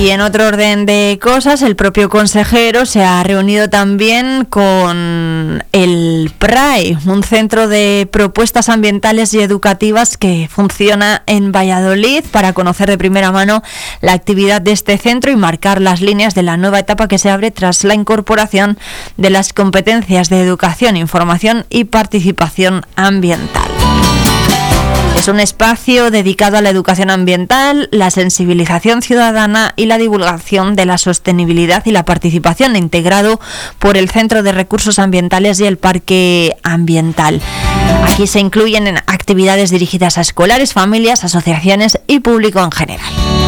Y en otro orden de cosas, el propio consejero se ha reunido también con el PRAE, un centro de propuestas ambientales y educativas que funciona en Valladolid, para conocer de primera mano la actividad de este centro y marcar las líneas de la nueva etapa que se abre tras la incorporación de las competencias de educación, información y participación ambiental. Es un espacio dedicado a la educación ambiental, la sensibilización ciudadana y la divulgación de la sostenibilidad y la participación, integrado por el Centro de Recursos Ambientales y el Parque Ambiental. Aquí se incluyen actividades dirigidas a escolares, familias, asociaciones y público en general.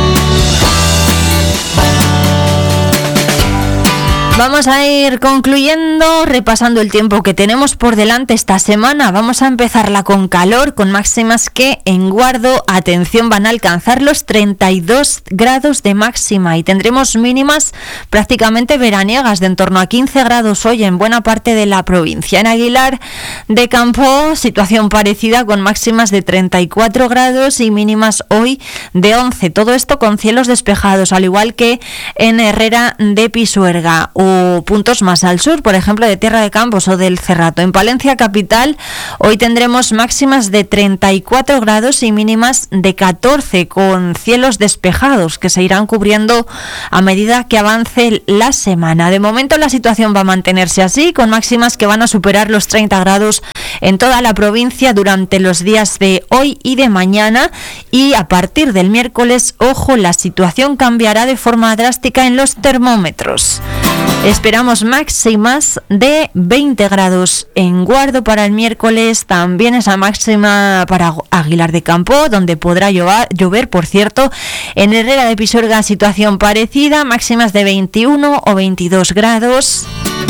Vamos a ir concluyendo, repasando el tiempo que tenemos por delante esta semana. Vamos a empezarla con calor, con máximas que en Guardo, atención, van a alcanzar los 32 grados de máxima y tendremos mínimas prácticamente veraniegas de en torno a 15 grados hoy en buena parte de la provincia. En Aguilar de Campo, situación parecida con máximas de 34 grados y mínimas hoy de 11. Todo esto con cielos despejados, al igual que en Herrera de Pisuerga o puntos más al sur, por ejemplo de Tierra de Campos o del Cerrato. En Palencia capital hoy tendremos máximas de 34 grados y mínimas de 14, con cielos despejados que se irán cubriendo a medida que avance la semana. De momento la situación va a mantenerse así, con máximas que van a superar los 30 grados en toda la provincia durante los días de hoy y de mañana, y a partir del miércoles, ojo, la situación cambiará de forma drástica en los termómetros. Esperamos máximas de 20 grados en Guardo para el miércoles, también esa máxima para Aguilar de Campo, donde podrá llover, por cierto. En Herrera de Pisuerga situación parecida, máximas de 21 o 22 grados.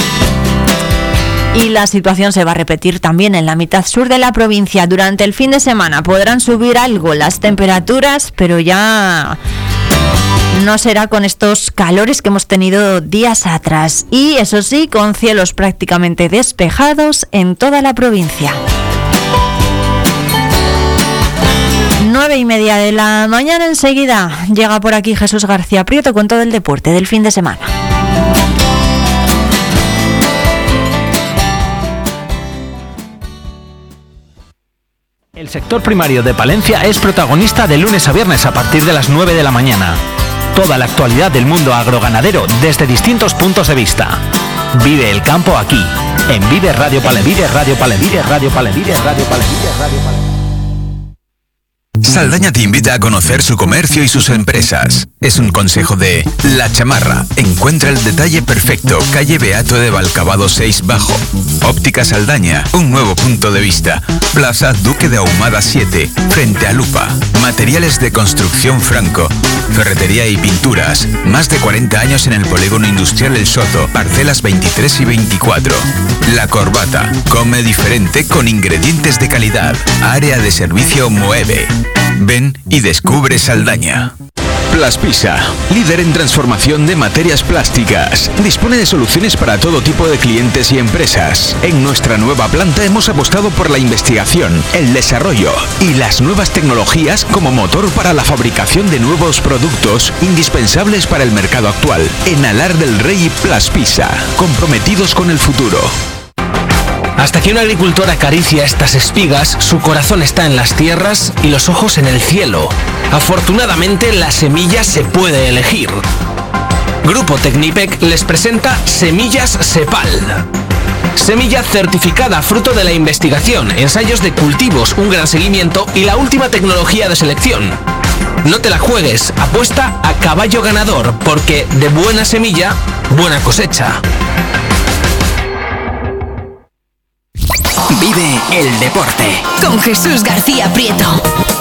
Y la situación se va a repetir también en la mitad sur de la provincia. Durante el fin de semana podrán subir algo las temperaturas, pero ya no será con estos calores que hemos tenido días atrás. Y eso sí, con cielos prácticamente despejados en toda la provincia. 9:30 de la mañana, enseguida llega por aquí Jesús García Prieto con todo el deporte del fin de semana. El sector primario de Palencia es protagonista de lunes a viernes a partir de las 9 de la mañana. Toda la actualidad del mundo agroganadero desde distintos puntos de vista. Vive el campo aquí, en Vive Radio Palencia. Saldaña te invita a conocer su comercio y sus empresas. Es un consejo de La Chamarra. Encuentra el detalle perfecto. Calle Beato de Balcabado 6 Bajo. Óptica Saldaña, un nuevo punto de vista. Plaza Duque de Ahumada 7, frente a Lupa. Materiales de construcción Franco. Ferretería y pinturas. Más de 40 años en el polígono industrial El Soto. Parcelas 23 y 24. La Corbata. Come diferente con ingredientes de calidad. Área de servicio Moeve. Ven y descubre Saldaña. Plaspisa, líder en transformación de materias plásticas. Dispone de soluciones para todo tipo de clientes y empresas. En nuestra nueva planta hemos apostado por la investigación, el desarrollo y las nuevas tecnologías como motor para la fabricación de nuevos productos indispensables para el mercado actual. En Alar del Rey y Plaspisa, comprometidos con el futuro. Hasta que un agricultor acaricia estas espigas, su corazón está en las tierras y los ojos en el cielo. Afortunadamente, la semilla se puede elegir. Grupo Tecnipec les presenta Semillas Sepal. Semilla certificada, fruto de la investigación, ensayos de cultivos, un gran seguimiento y la última tecnología de selección. No te la juegues, apuesta a caballo ganador, porque de buena semilla, buena cosecha. Vive el deporte con Jesús García Prieto.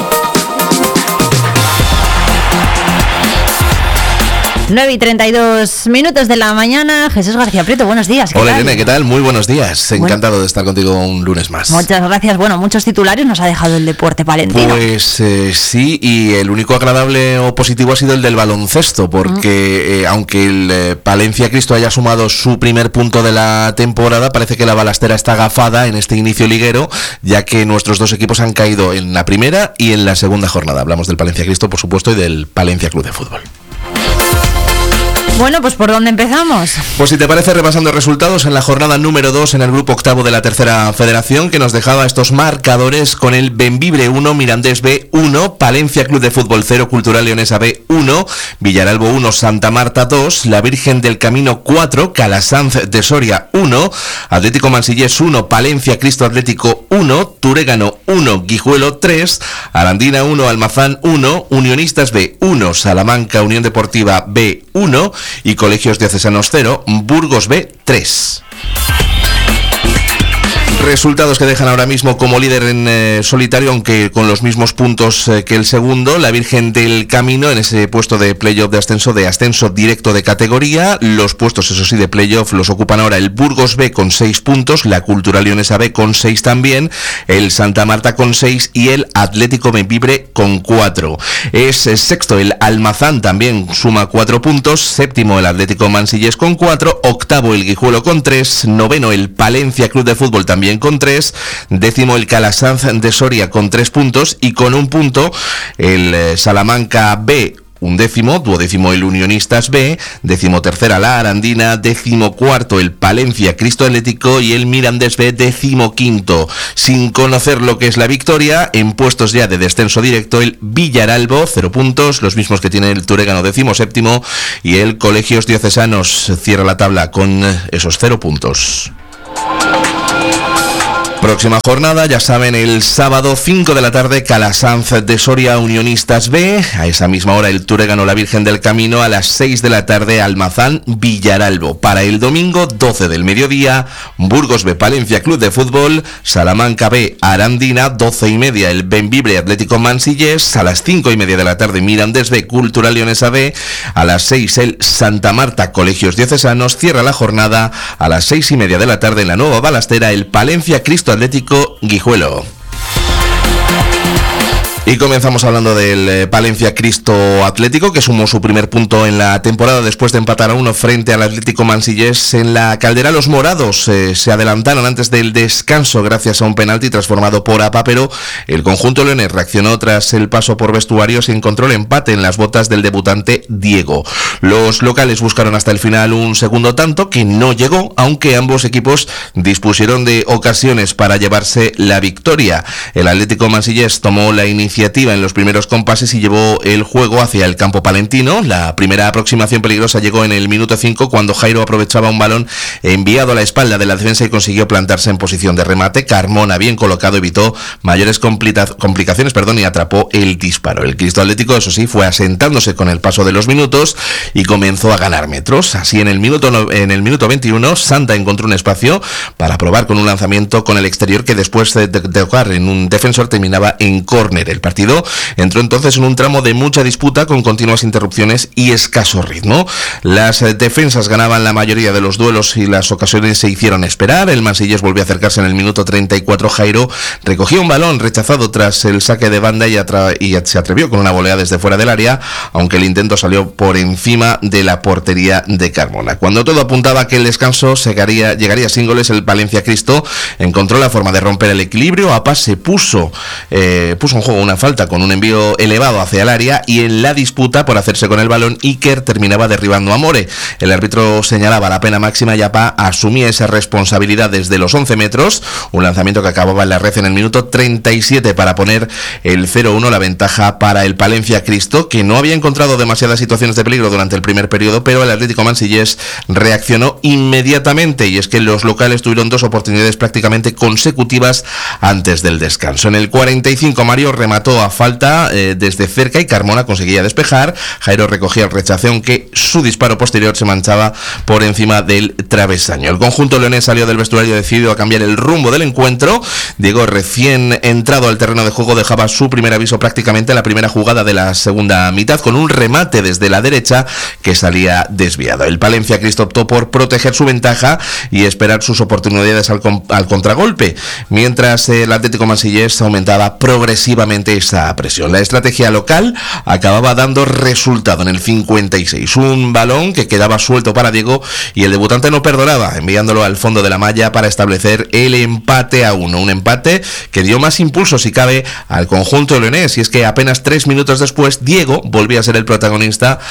9:32 de la mañana. Jesús García Prieto, buenos días. Hola Irene, ¿qué tal? Muy buenos días. Encantado de estar contigo un lunes más. Muchas gracias. Bueno, muchos titulares nos ha dejado el deporte palentino. Pues sí, y el único agradable o positivo ha sido el del baloncesto, porque aunque el Palencia Cristo haya sumado su primer punto de la temporada, parece que la balastera está agafada en este inicio liguero, ya que nuestros dos equipos han caído en la primera y en la segunda jornada. Hablamos del Palencia Cristo, por supuesto, y del Palencia Club de Fútbol. Bueno, pues ¿por dónde empezamos? Pues si te parece, repasando resultados en la jornada número 2 en el grupo octavo de la tercera federación, que nos dejaba estos marcadores con el Bembibre 1, Mirandés B 1, Palencia Club de Fútbol 0, Cultural Leonesa B 1, Villaralbo 1, Santa Marta 2, La Virgen del Camino 4, Calasanz de Soria 1, Atlético Mansillés 1, Palencia Cristo Atlético 1, Turégano 1, Guijuelo 3, Arandina 1, Almazán 1, Unionistas B 1, Salamanca Unión Deportiva B 1 y Colegios Diocesanos 0, Burgos B 3. Resultados que dejan ahora mismo como líder en solitario, aunque con los mismos puntos que el segundo, la Virgen del Camino en ese puesto de playoff de ascenso directo de categoría. Los puestos, eso sí, de playoff los ocupan ahora el Burgos B con 6 puntos, la Cultural Leonesa B con 6 también, el Santa Marta con 6 y el Atlético Bembibre con 4. Es sexto el Almazán, también suma 4 puntos, séptimo el Atlético Mansillés con 4, octavo el Guijuelo con 3, noveno el Palencia Club de Fútbol también con 3, décimo el Calasanz de Soria con 3 puntos y con 1 punto el Salamanca B, undécimo, duodécimo el Unionistas B, decimotercera la Arandina, decimocuarto el Palencia Cristo Atlético y el Mirandés B, decimoquinto. Sin conocer lo que es la victoria, en puestos ya de descenso directo, el Villaralbo, 0 puntos, los mismos que tiene el Turégano, decimoséptimo, y el Colegios Diocesanos cierra la tabla con esos 0 puntos. Próxima jornada, ya saben, el sábado 5 de la tarde, Calasanz de Soria, Unionistas B. A esa misma hora el Turégano, la Virgen del Camino. A las 6 de la tarde, Almazán, Villaralbo. Para el domingo, 12 del mediodía, Burgos B, Palencia Club de Fútbol. Salamanca B, Arandina. 12:30 el Bembibre Atlético Mansillés. A las 5:30 de la tarde, Mirandés B, Cultural Leonesa B. A las 6 el Santa Marta, Colegios Diocesanos. Cierra la jornada a las 6:30 de la tarde en la Nueva Balastera, el Palencia Cristo Atlético Guijuelo. Y comenzamos hablando del Palencia Cristo Atlético, que sumó su primer punto en la temporada después de empatar a 1 frente al Atlético Mansillés en la Caldera. Los morados se adelantaron antes del descanso gracias a un penalti transformado por APA, pero el conjunto leonés reaccionó tras el paso por vestuarios y encontró el empate en las botas del debutante Diego. Los locales buscaron hasta el final un segundo tanto que no llegó, aunque ambos equipos dispusieron de ocasiones para llevarse la victoria. El Atlético Mansillés tomó la iniciativa en los primeros compases y llevó el juego hacia el campo palentino. La primera aproximación peligrosa llegó en el minuto 5 cuando Jairo aprovechaba un balón enviado a la espalda de la defensa y consiguió plantarse en posición de remate. Carmona, bien colocado, evitó mayores complicaciones y atrapó el disparo. El Cristo Atlético, eso sí, fue asentándose con el paso de los minutos y comenzó a ganar metros. Así en el minuto 21 Santa encontró un espacio para probar con un lanzamiento con el exterior que después de tocar en un defensor terminaba en córner. El partido entró entonces en un tramo de mucha disputa con continuas interrupciones y escaso ritmo. Las defensas ganaban la mayoría de los duelos y las ocasiones se hicieron esperar. El Mansillés volvió a acercarse en el minuto 34. Jairo recogió un balón rechazado tras el saque de banda y se atrevió con una volea desde fuera del área, aunque el intento salió por encima de la portería de Carmona. Cuando todo apuntaba a que el descanso llegaría sin goles, el Palencia Cristo encontró la forma de romper el equilibrio. APA se puso en juego una falta con un envío elevado hacia el área y en la disputa por hacerse con el balón, Iker terminaba derribando a More. El árbitro señalaba la pena máxima y APA asumía esa responsabilidad desde los 11 metros, un lanzamiento que acababa en la red en el minuto 37 para poner el 0-1, la ventaja para el Palencia Cristo, que no había encontrado demasiadas situaciones de peligro durante el primer periodo, pero el Atlético Mansillés reaccionó inmediatamente, y es que los locales tuvieron 2 oportunidades prácticamente consecutivas antes del descanso. En el 45 Mario remató a falta desde cerca y Carmona conseguía despejar. Jairo recogía el rechace, aunque su disparo posterior se manchaba por encima del travesaño. El conjunto leonés salió del vestuario decidido a cambiar el rumbo del encuentro. Diego, recién entrado al terreno de juego, dejaba su primer aviso prácticamente en la primera jugada de la segunda mitad con un remate desde la derecha que salía desviado. El Palencia Cristo optó por proteger su ventaja y esperar sus oportunidades al contragolpe, mientras el Atlético Mansillés aumentaba progresivamente esa presión. La estrategia local acababa dando resultado en el 56. Un balón que quedaba suelto para Diego y el debutante no perdonaba, enviándolo al fondo de la malla para establecer el empate a 1. Un empate que dio más impulso, si cabe, al conjunto leonés, y es que apenas 3 minutos después Diego volvía a ser el protagonista al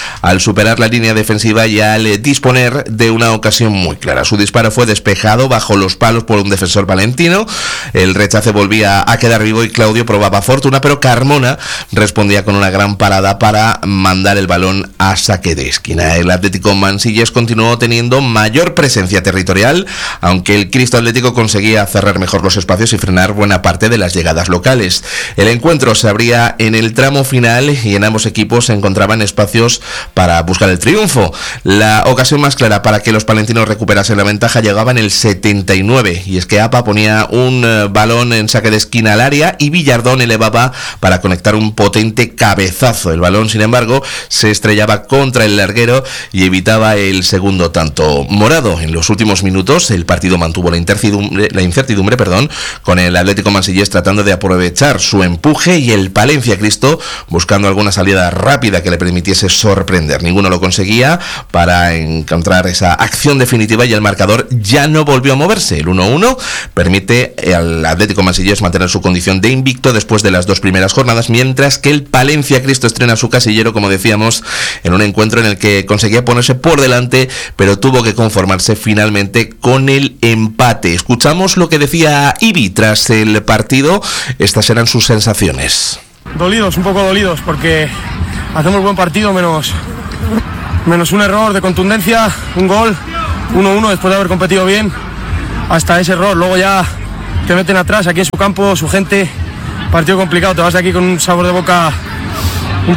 superar la línea defensiva y al disponer de una ocasión muy clara. Su disparo fue despejado bajo los palos por un defensor palentino. El rechace volvía a quedar vivo y Claudio probaba fortuna, pero Carmona respondía con una gran parada para mandar el balón a saque de esquina. El Atlético Mansillas continuó teniendo mayor presencia territorial, aunque el Cristo Atlético conseguía cerrar mejor los espacios y frenar buena parte de las llegadas locales. El encuentro se abría en el tramo final y en ambos equipos se encontraban espacios para buscar el triunfo. La ocasión más clara para que los palentinos recuperasen la ventaja llegaba en el 79, y es que APA ponía un balón en saque de esquina al área y Villardón elevaba para conectar un potente cabezazo. El balón, sin embargo, se estrellaba contra el larguero y evitaba el segundo tanto morado. En los últimos minutos el partido mantuvo la incertidumbre, con el Atlético Mansillés tratando de aprovechar su empuje y el Palencia Cristo buscando alguna salida rápida que le permitiese sorprender. Ninguno lo conseguía para encontrar esa acción definitiva y el marcador ya no volvió a moverse. El 1-1 permite al Atlético Mansillés mantener su condición de invicto después de las dos primeras jornadas, mientras que el Palencia Cristo estrena su casillero, como decíamos, en un encuentro en el que conseguía ponerse por delante, pero tuvo que conformarse finalmente con el empate. Escuchamos lo que decía Ibi tras el partido. Estas eran sus sensaciones. Un poco dolidos, porque hacemos buen partido, menos un error de contundencia, un gol, 1-1 después de haber competido bien, hasta ese error. Luego ya te meten atrás, aquí en su campo, su gente, partido complicado, te vas de aquí con un sabor de boca un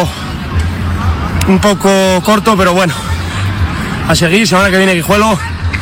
poco corto, pero bueno, a seguir. Semana que viene Guijuelo,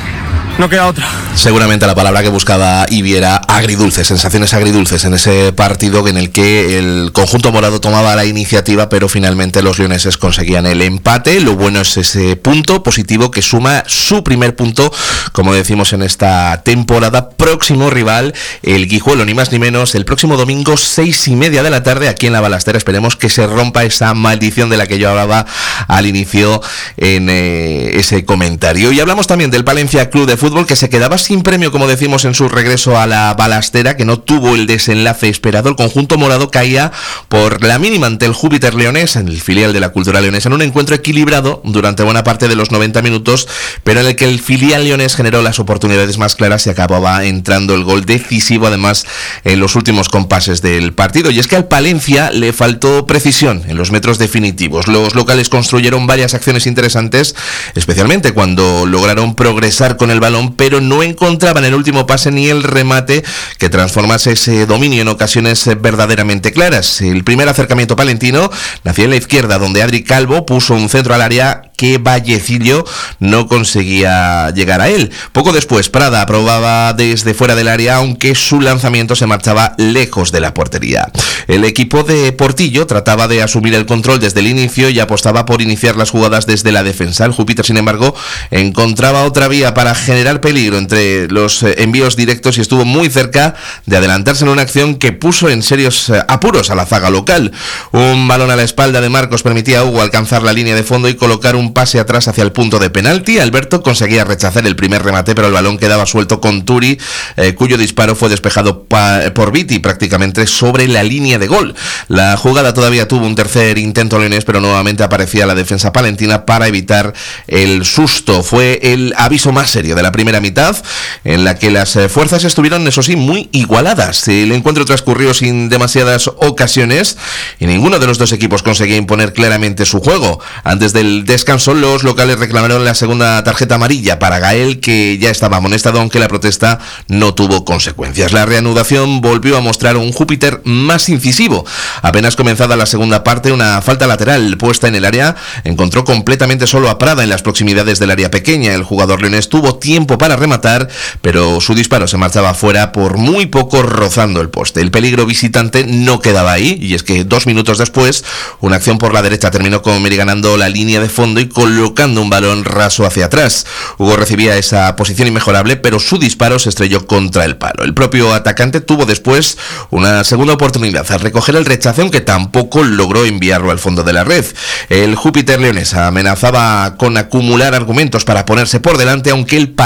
no queda otra. Seguramente la palabra que buscaba Ibi era agridulces, sensaciones agridulces en ese partido en el que el conjunto morado tomaba la iniciativa, pero finalmente los leoneses conseguían el empate. Lo bueno es ese punto positivo que suma su primer punto, como decimos, en esta temporada. Próximo rival, el Guijuelo, ni más ni menos, el próximo domingo 6:30 de la tarde aquí en la Balastera. Esperemos que se rompa esa maldición de la que yo hablaba al inicio en ese comentario. Y hablamos también del Palencia Club de Fútbol, que se quedaba sin premio, como decimos, en su regreso a la Balastera, que no tuvo el desenlace esperado. El conjunto morado caía por la mínima ante el Júpiter Leonés, en el filial de la Cultural Leonesa, en un encuentro equilibrado durante buena parte de los 90 minutos, pero en el que el filial leonés generó las oportunidades más claras y acababa entrando el gol decisivo, además, en los últimos compases del partido. Y es que al Palencia le faltó precisión en los metros definitivos. Los locales construyeron varias acciones interesantes, especialmente cuando lograron progresar con el balón, pero no encontraban el último pase ni el remate que transformase ese dominio en ocasiones verdaderamente claras. El primer acercamiento palentino nació en la izquierda, donde Adri Calvo puso un centro al área que Vallecillo no conseguía llegar a él. Poco después, Prada probaba desde fuera del área, aunque su lanzamiento se marchaba lejos de la portería. El equipo de Portillo trataba de asumir el control desde el inicio y apostaba por iniciar las jugadas desde la defensa. El Júpiter, sin embargo, encontraba otra vía para generar peligro entre los envíos directos y estuvo muy cerca de adelantarse en una acción que puso en serios apuros a la zaga local. Un balón a la espalda de Marcos permitía a Hugo alcanzar la línea de fondo y colocar un pase atrás hacia el punto de penalti. Alberto conseguía rechazar el primer remate, pero el balón quedaba suelto con Turi, cuyo disparo fue despejado por Viti prácticamente sobre la línea de gol. La jugada todavía tuvo un tercer intento leonés, pero nuevamente aparecía la defensa palentina para evitar el susto. Fue el aviso más serio de la primera mitad, en la que las fuerzas estuvieron, eso sí, muy igualadas. El encuentro transcurrió sin demasiadas ocasiones y ninguno de los dos equipos conseguía imponer claramente su juego. Antes del descanso, los locales reclamaron la segunda tarjeta amarilla para Gael, que ya estaba amonestado, aunque la protesta no tuvo consecuencias. La reanudación volvió a mostrar un Júpiter más incisivo. Apenas comenzada la segunda parte, una falta lateral puesta en el área encontró completamente solo a Prada en las proximidades del área pequeña. El jugador leonés tuvo tiempo para rematar, pero su disparo se marchaba fuera por muy poco, rozando el poste. El peligro visitante no quedaba ahí, y es que 2 minutos después, una acción por la derecha terminó con Meri ganando la línea de fondo y colocando un balón raso hacia atrás. Hugo recibía esa posición inmejorable, pero su disparo se estrelló contra el palo. El propio atacante tuvo después una segunda oportunidad al recoger el rechace, aunque tampoco logró enviarlo al fondo de la red. El Júpiter leonés amenazaba con acumular argumentos para ponerse por delante, aunque el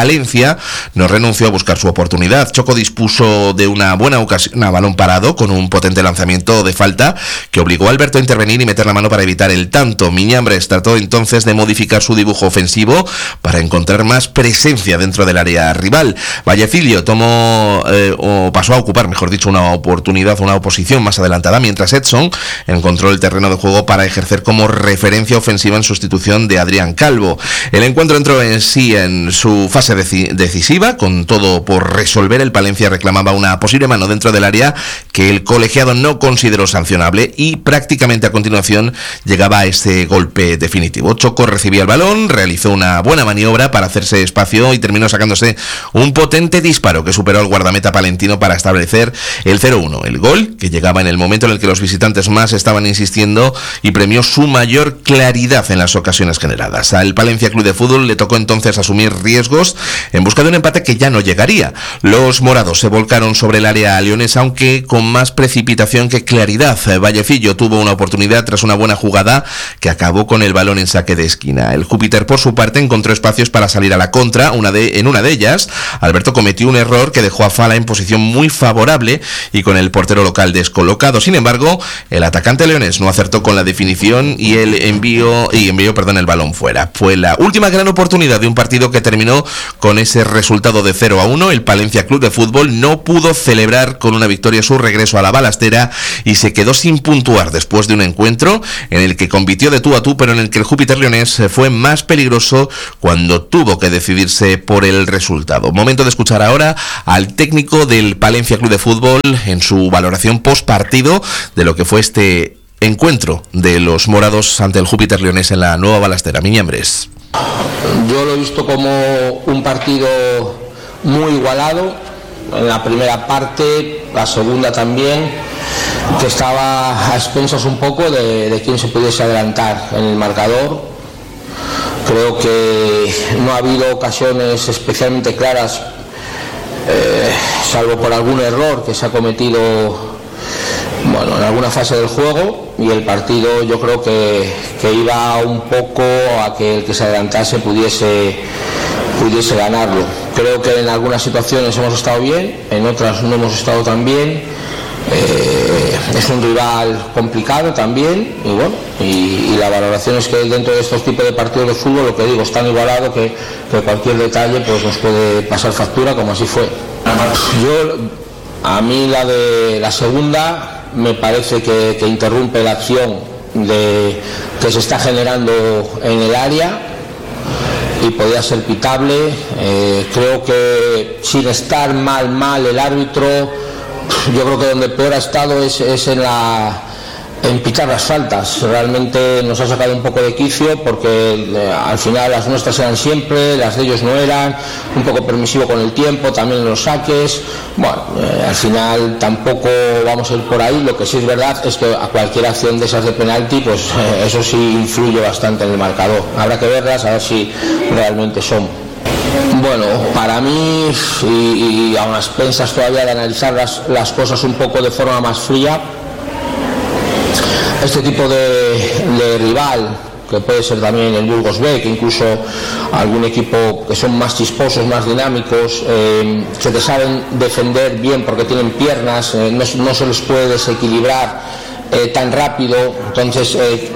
Palencia no renunció a buscar su oportunidad. Choco dispuso de una buena ocasión a balón parado con un potente lanzamiento de falta que obligó a Alberto a intervenir y meter la mano para evitar el tanto. Miñambres trató entonces de modificar su dibujo ofensivo para encontrar más presencia dentro del área rival. Vallecillo pasó a ocupar, mejor dicho, una oportunidad, una oposición más adelantada, mientras Edson encontró el terreno de juego para ejercer como referencia ofensiva en sustitución de Adrián Calvo. El encuentro entró en sí en su fase decisiva, con todo por resolver. El Palencia reclamaba una posible mano dentro del área que el colegiado no consideró sancionable y prácticamente a continuación llegaba a ese golpe definitivo. Choco recibía el balón, realizó una buena maniobra para hacerse espacio y terminó sacándose un potente disparo que superó al guardameta palentino para establecer el 0-1. El gol que llegaba en el momento en el que los visitantes más estaban insistiendo y premió su mayor claridad en las ocasiones generadas. Al Palencia Club de Fútbol le tocó entonces asumir riesgos en busca de un empate que ya no llegaría. Los morados se volcaron sobre el área leonesa, aunque con más precipitación que claridad. Vallecillo tuvo una oportunidad tras una buena jugada que acabó con el balón en saque de esquina. El Júpiter, por su parte, encontró espacios para salir a la contra. En una de ellas, Alberto cometió un error que dejó a Fala en posición muy favorable y con el portero local descolocado. Sin embargo, el atacante leonés no acertó con la definición y envió el balón fuera. Fue la última gran oportunidad de un partido que terminó con ese resultado de 0-1. El Palencia Club de Fútbol no pudo celebrar con una victoria su regreso a la balastera y se quedó sin puntuar después de un encuentro en el que compitió de tú a tú, pero en el que el Júpiter leonés fue más peligroso cuando tuvo que decidirse por el resultado. Momento de escuchar ahora al técnico del Palencia Club de Fútbol en su valoración post partido de lo que fue este encuentro de los morados ante el Júpiter leonés en la nueva balastera. Miñambres. Yo lo he visto como un partido muy igualado en la primera parte, la segunda también, que estaba a expensas un poco de quién se pudiese adelantar en el marcador. Creo que no ha habido ocasiones especialmente claras, salvo por algún error que se ha cometido en alguna fase del juego, y el partido yo creo que iba un poco a que el que se adelantase pudiese ganarlo. Creo que en algunas situaciones hemos estado bien, en otras no hemos estado tan bien. Es un rival complicado también y la valoración es que dentro de estos tipos de partidos de fútbol, lo que digo, es tan igualado que cualquier detalle pues nos puede pasar factura, como así fue. A mí la segunda me parece que interrumpe la acción que se está generando en el área y podía ser pitable. Creo que sin estar mal el árbitro, yo creo que donde peor ha estado es en pitar las faltas. Realmente nos ha sacado un poco de quicio porque al final las nuestras eran siempre, las de ellos no eran, un poco permisivo con el tiempo, también en los saques. Al final tampoco vamos a ir por ahí. Lo que sí es verdad es que a cualquier acción de esas de penalti, pues eso sí influye bastante en el marcador. Habrá que verlas, a ver si realmente son. Para mí, y a unas expensas todavía de analizar las cosas un poco de forma más fría, este tipo de rival, que puede ser también el Burgos B, que incluso algún equipo que son más chisposos, más dinámicos, que te saben defender bien porque tienen piernas, no se les puede desequilibrar tan rápido, entonces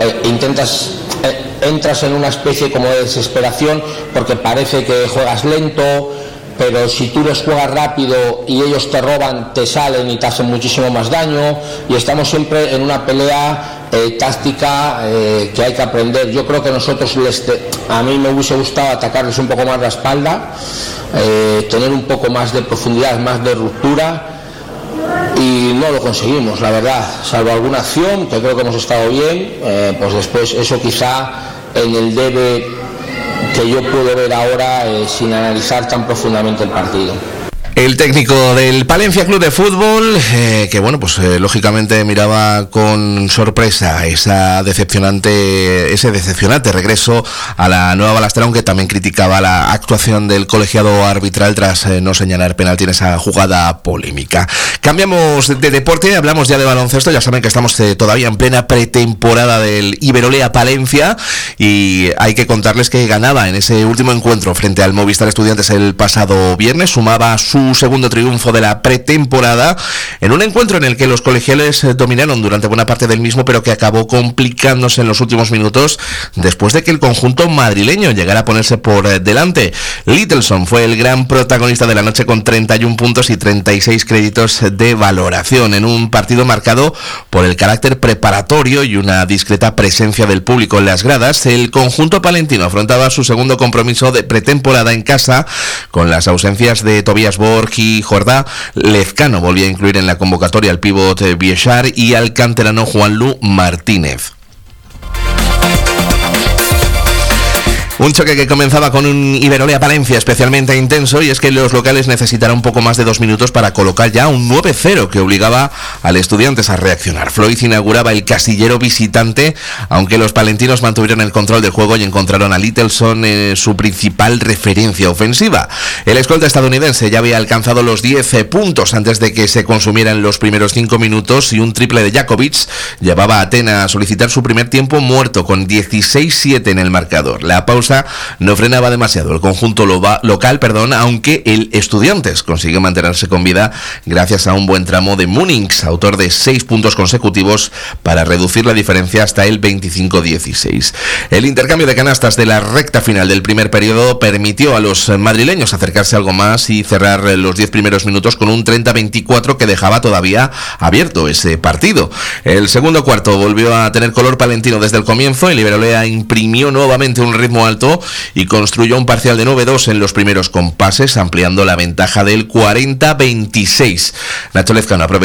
entras en una especie como de desesperación porque parece que juegas lento, pero si tú les juegas rápido y ellos te roban, te salen y te hacen muchísimo más daño, y estamos siempre en una pelea táctica que hay que aprender. Yo creo que nosotros a mí me hubiese gustado atacarles un poco más la espalda, tener un poco más de profundidad, más de ruptura, y no lo conseguimos, la verdad, salvo alguna acción que creo que hemos estado bien. Pues después eso quizá en el debe que yo puedo ver ahora sin analizar tan profundamente el partido. El técnico del Palencia Club de Fútbol, que bueno, pues lógicamente miraba con sorpresa ese decepcionante regreso a la nueva balastera, aunque también criticaba la actuación del colegiado arbitral tras no señalar penalti en esa jugada polémica. Cambiamos de deporte, hablamos ya de baloncesto. Ya saben que estamos todavía en plena pretemporada del Iberolea Palencia y hay que contarles que ganaba en ese último encuentro frente al Movistar Estudiantes el pasado viernes, sumaba su segundo triunfo de la pretemporada en un encuentro en el que los colegiales dominaron durante buena parte del mismo, pero que acabó complicándose en los últimos minutos después de que el conjunto madrileño llegara a ponerse por delante. Littleson fue el gran protagonista de la noche con 31 puntos y 36 créditos de valoración en un partido marcado por el carácter preparatorio y una discreta presencia del público en las gradas. El conjunto palentino afrontaba su segundo compromiso de pretemporada en casa con las ausencias de Tobias Borg y Jordá. Lezcano volvía a incluir en la convocatoria al pívot Biechar y al canterano Juanlu Martínez. Un choque que comenzaba con un Iberolea Palencia especialmente intenso, y es que los locales necesitarán un poco más de 2 minutos para colocar ya un 9-0 que obligaba al Estudiantes a reaccionar. Floyd inauguraba el casillero visitante, aunque los palentinos mantuvieron el control del juego y encontraron a Littleson su principal referencia ofensiva. El escolta estadounidense ya había alcanzado los 10 puntos antes de que se consumieran los primeros 5 minutos, y un triple de Jakovic llevaba a Atena a solicitar su primer tiempo muerto con 16-7 en el marcador. La pausa no frenaba demasiado el conjunto local, aunque el Estudiantes consiguió mantenerse con vida gracias a un buen tramo de Munings, autor de 6 puntos consecutivos para reducir la diferencia hasta el 25-16. El intercambio de canastas de la recta final del primer periodo permitió a los madrileños acercarse algo más y cerrar los 10 primeros minutos con un 30-24 que dejaba todavía abierto ese partido. El segundo cuarto volvió a tener color palentino desde el comienzo. El Iberolea imprimió nuevamente un ritmo alto y construyó un parcial de 9-2 en los primeros compases, ampliando la ventaja del 40-26. Nacho Lezcano aprovechó